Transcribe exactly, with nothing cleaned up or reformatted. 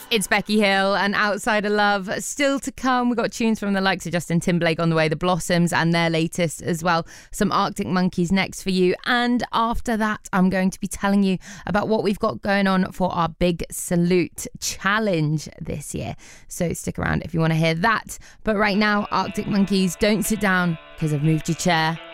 It's Becky Hill and Outside of Love still to come. We've got tunes from the likes of Justin Timberlake on the way, the Blossoms and their latest as well. Some Arctic Monkeys next for you. And after that, I'm going to be telling you about what we've got going on for our Big Salute Challenge this year. So stick around if you want to hear that. But right now, Arctic Monkeys, Don't Sit Down, because I've moved your chair.